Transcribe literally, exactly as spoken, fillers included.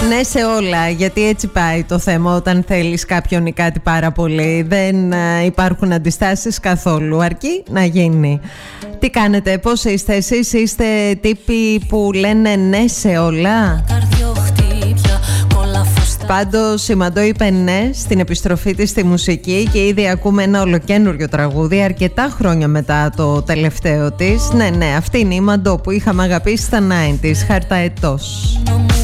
Ναι σε όλα, γιατί έτσι πάει το θέμα όταν θέλεις κάποιον ή κάτι πάρα πολύ. Δεν ε, υπάρχουν αντιστάσεις καθόλου, αρκεί να γίνει. Τι κάνετε, πώς είστε εσείς, είστε τύποι που λένε ναι σε όλα? Πάντως η Μαντώ είπε ναι στην επιστροφή της στη μουσική και ήδη ακούμε ένα ολοκένουργιο τραγούδι αρκετά χρόνια μετά το τελευταίο της. Ναι, ναι, αυτή είναι η Μαντώ που είχαμε αγαπήσει στα ενενήντα, χαρταετός.